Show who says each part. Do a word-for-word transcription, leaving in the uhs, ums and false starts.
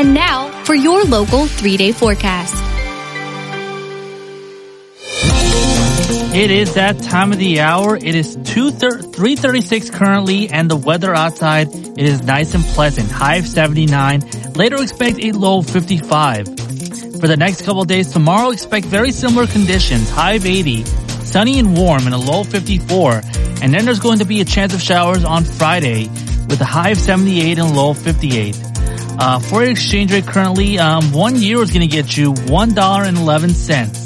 Speaker 1: And now for your local three-day forecast.
Speaker 2: It is that time of the hour. It is three thirty-six currently, and the weather outside, it is nice and pleasant. High of seventy-nine. Later expect a low of fifty-five. For the next couple of days, tomorrow expect very similar conditions. High of eighty, sunny and warm, and a low of fifty-four. And then there's going to be a chance of showers on Friday with a high of seventy-eight and a low of fifty-eight. Uh, for your exchange rate currently, um, one euro is going to get you one dollar and eleven cents.